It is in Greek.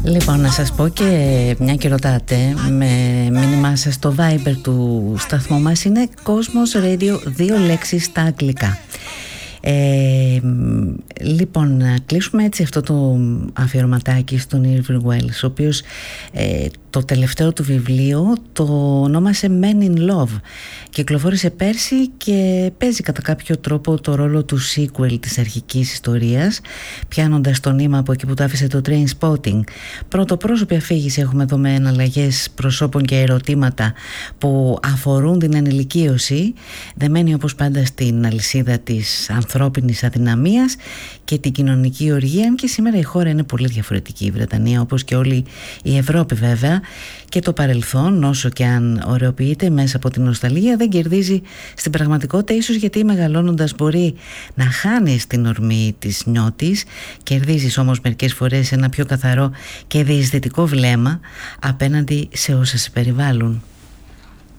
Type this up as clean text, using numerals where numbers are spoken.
Λοιπόν, να σας πω και μια και ρωτάτε, με μήνυμά σας στο Viber του σταθμού μας είναι Cosmos Radio, 2 λέξεις στα αγγλικά. Λοιπόν, να κλείσουμε έτσι αυτό το αφιερωματάκι στον Irving Wells, ο οποίος το τελευταίο του βιβλίο το ονόμασε Men in Love. Κυκλοφόρησε πέρσι και παίζει κατά κάποιο τρόπο το ρόλο του sequel της αρχικής ιστορίας, πιάνοντας το νήμα από εκεί που το άφησε το Trainspotting. Πρωτοπρόσωπη αφήγηση έχουμε εδώ με εναλλαγές προσώπων και ερωτήματα που αφορούν την ενηλικίωση, δεμένη όπως πάντα στην αλυσίδα της ανθρώπινης αδυναμίας και την κοινωνική οργή, αν και σήμερα η χώρα είναι πολύ διαφορετική, η Βρετανία όπως και όλη η Ευρώπη βέβαια, και το παρελθόν, όσο και αν ωρεοποιείται μέσα από την νοσταλγία, δεν κερδίζει στην πραγματικότητα, ίσως γιατί μεγαλώνοντας μπορεί να χάνεις την ορμή της νιώτης, κερδίζεις όμως μερικές φορές ένα πιο καθαρό και διαισθητικό βλέμμα απέναντι σε όσα σε περιβάλλουν.